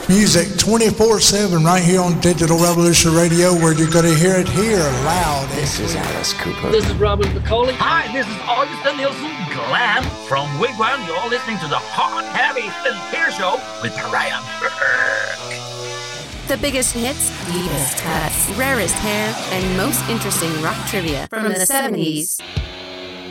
music 24/7 right here on Digital Revolution Radio, where you're going to hear it here loud. This is Alice Cooper. This is Robert McCauley. Hi, this is Augustin Nielsen Glam from Wigwam. You're listening to the Hot Heavy Sincere Show with Mariah Burke. The biggest hits, deepest cuts, rarest hair, and most interesting rock trivia from the 70s.